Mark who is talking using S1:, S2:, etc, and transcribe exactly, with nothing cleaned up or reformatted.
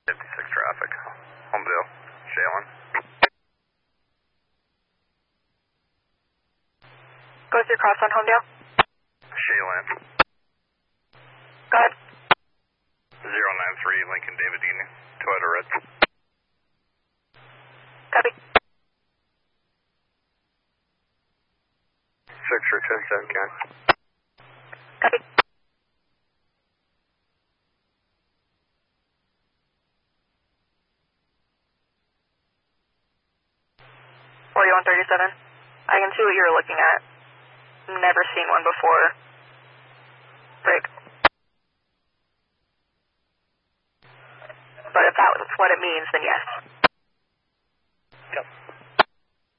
S1: fifty-six traffic. Homeville. Shaylin.
S2: Go through cross on Homedale.
S1: Shaylin.
S2: Go ahead.
S1: zero nine three Lincoln Davidini. Toyota Red.
S2: Copy.
S1: six for ten seven Ken.
S2: Copy. forty-one thirty-seven. I can see what you're looking at. Never seen one before. Break. But if that's what it means, then yes.
S1: Yep.